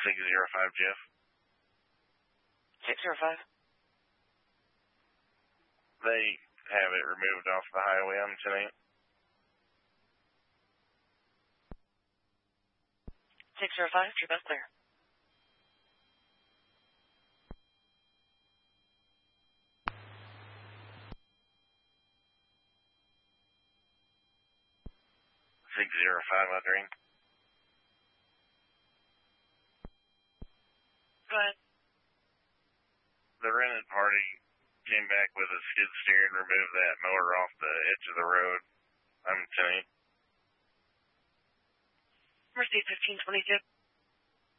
605 Jeff. 605. They have it removed off the highway on tonight. 605, you're both clear. Adrian. Go ahead. The rented party came back with a skid steer and removed that mower off the edge of the road on tonight. Mercy 1522.